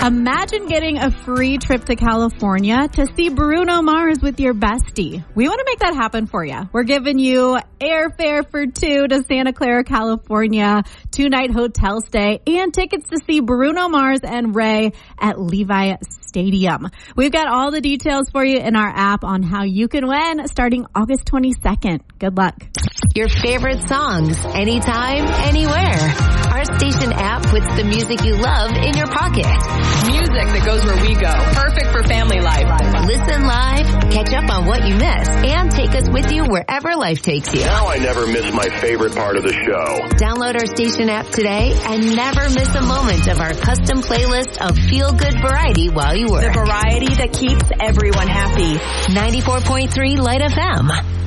Imagine getting a free trip to California to see Bruno Mars with your bestie. We want to make that happen for you. We're giving you airfare for two to Santa Clara, California, 2-night hotel stay, and tickets to see Bruno Mars and Ray at Levi Stadium. We've got all the details for you in our app on how you can win starting August 22nd. Good luck. Your favorite songs, anytime, anywhere. Our station app puts the music you love in your pocket. Music that goes where we go. Perfect for family life. Listen live, catch up on what you missed, and take us with you wherever life takes you. Now I never miss my favorite part of the show. Download our station app today and never miss a moment of our custom playlist of feel-good variety while you work. The variety that keeps everyone happy. 94.3 Light FM.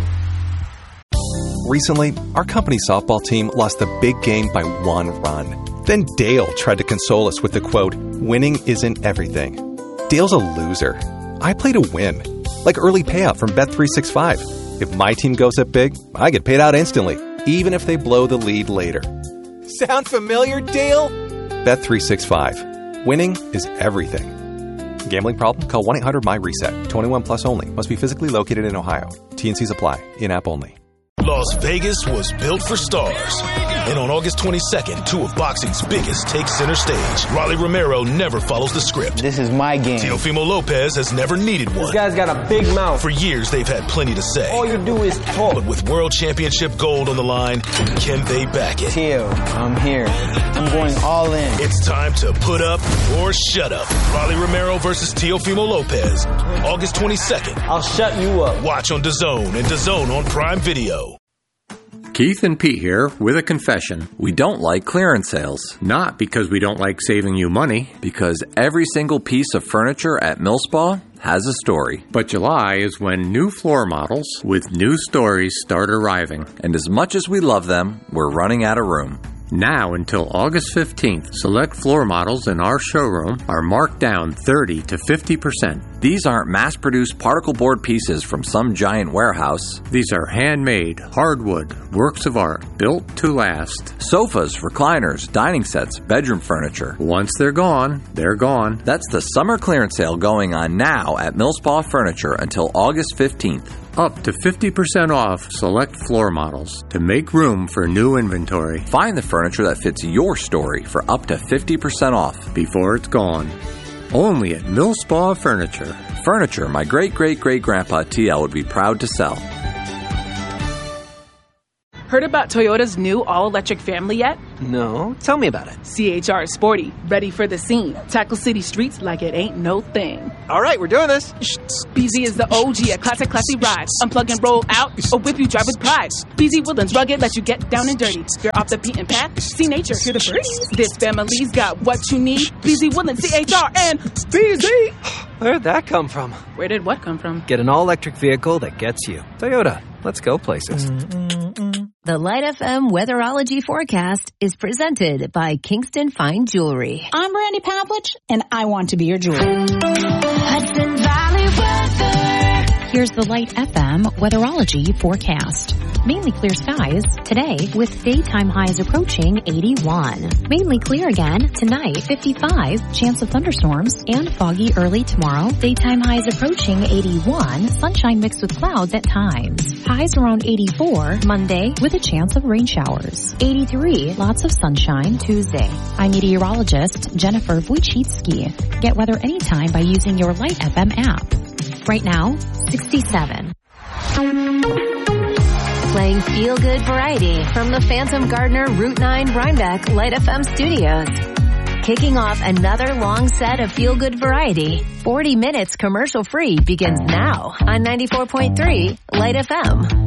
Recently, our company softball team lost a big game by 1 run. Then Dale tried to console us with the quote, "Winning isn't everything." Dale's a loser. I play to win. Like early payout from Bet365. If my team goes up big, I get paid out instantly, even if they blow the lead later. Sound familiar, Dale? Bet365. Winning is everything. Gambling problem? Call 1-800-MY-RESET. 21 plus only. Must be physically located in Ohio. T&Cs apply. In-app only. Las Vegas was built for stars. And on August 22nd, two of boxing's biggest take center stage. Rolly Romero never follows the script. This is my game. Teofimo Lopez has never needed one. This guy's got a big mouth. For years, they've had plenty to say. All you do is talk. But with World Championship gold on the line, can they back it? Teo, I'm here. I'm going all in. It's time to put up or shut up. Rolly Romero versus Teofimo Lopez. August 22nd. I'll shut you up. Watch on DAZN and DAZN on Prime Video. Keith and Pete here with a confession. We don't like clearance sales. Not because we don't like saving you money. Because every single piece of furniture at Millspa has a story. But July is when new floor models with new stories start arriving. And as much as we love them, we're running out of room. Now until August 15th, select floor models in our showroom are marked down 30 to 50%. These aren't mass-produced particle board pieces from some giant warehouse. These are handmade, hardwood, works of art, built to last. Sofas, recliners, dining sets, bedroom furniture. Once they're gone, they're gone. That's the summer clearance sale going on now at Millspa Furniture until August 15th. Up to 50% off select floor models to make room for new inventory. Find the furniture that fits your story for up to 50% off before it's gone. Only at Millspa Furniture. Furniture my great-great-great-grandpa TL would be proud to sell. Heard about Toyota's new all-electric family yet? No, tell me about it. CHR is sporty, ready for the scene. Tackle city streets like it ain't no thing. All right, we're doing this. BZ is the OG, a classic, classy ride. Unplug and roll out, or whip you drive with pride. BZ Woodlands, rugged, let you get down and dirty. You're off the beaten path, see nature, hear the birdies. This family's got what you need. BZ Woodlands, CHR, and BZ. Where'd that come from? Where did what come from? Get an all-electric vehicle that gets you. Toyota, let's go places. The Light FM Weatherology Forecast is presented by Kingston Fine Jewelry. I'm Brandy Pavlich, and I want to be your jewelry. Hudson Valley weather. Here's the Light FM Weatherology Forecast. Mainly clear skies today with daytime highs approaching 81. Mainly clear again tonight, 55. Chance of thunderstorms and foggy early tomorrow. Daytime highs approaching 81. Sunshine mixed with clouds at times. Highs around 84 Monday with a chance of rain showers. 83. Lots of sunshine Tuesday. I'm meteorologist Jennifer Wojcicki. Get weather anytime by using your Light FM app. Right now, 67. Playing feel-good variety from the Phantom Gardener Route 9 Rhinebeck Light FM studios. Kicking off another long set of feel-good variety. 40 minutes commercial-free begins now on 94.3 Light FM.